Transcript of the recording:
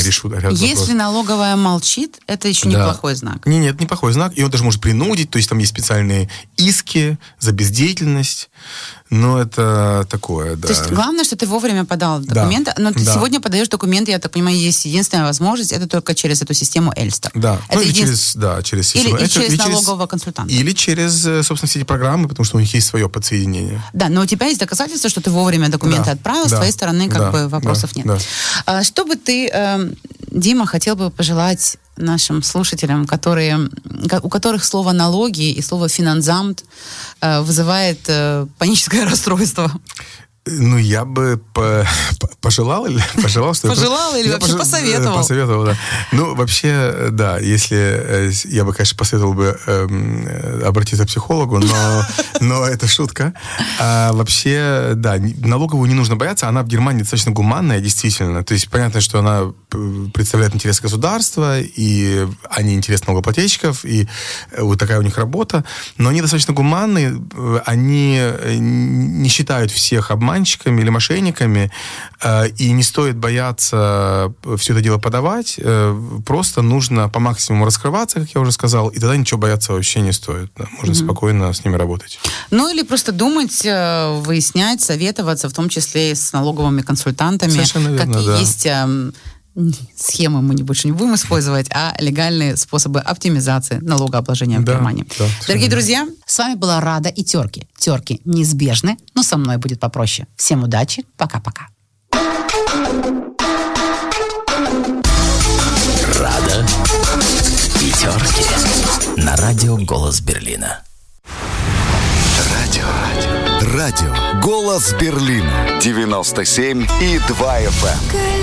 решут ряд вопросов. Если налоговая молчит, это еще неплохой знак. Нет, неплохой знак. И он даже может принудить, то есть там есть специальные иски за бездеятельность. Но это такое, да. То есть главное, что ты вовремя подал документы, но ты сегодня подаешь документы, я так понимаю, есть единственная возможность, это только через эту систему Эльстер. Да, это через систему Эльстер. Или через налогового консультанта. Или через, собственно, все эти программы, потому что у них есть свое подсоединение. Да, но у тебя есть доказательства, что ты вовремя документы отправил, с твоей стороны как бы вопросов нет. Да. Что бы ты, Дима, хотел бы пожелать нашим слушателям, у которых слово «налоги» и слово «финансамт» вызывает паническое расстройство? Ну, я бы пожелал, или вообще посоветовал? Посоветовал, да. Ну, вообще, да, если я бы, конечно, посоветовал бы обратиться к психологу, но это шутка. А вообще, да, налоговую не нужно бояться, она в Германии достаточно гуманная, действительно. То есть понятно, что она представляет интересы государства, и они интерес налогоплательщиков, и вот такая у них работа, но они достаточно гуманные, они не считают всех обманщиками или мошенниками, и не стоит бояться все это дело подавать, просто нужно по максимуму раскрываться, как я уже сказал, и тогда ничего бояться вообще не стоит. Да, можно спокойно с ними работать. Ну или просто думать, выяснять, советоваться, в том числе и с налоговыми консультантами. Совершенно верно, какие есть схемы мы больше не будем использовать, а легальные способы оптимизации налогообложения в Германии. Да, дорогие друзья, с вами была Рада и Терки. Терки неизбежны, но со мной будет попроще. Всем удачи, пока-пока. Рада и Терки на радио «Голос Берлина». Радио «Голос Берлина» 97,2 FM.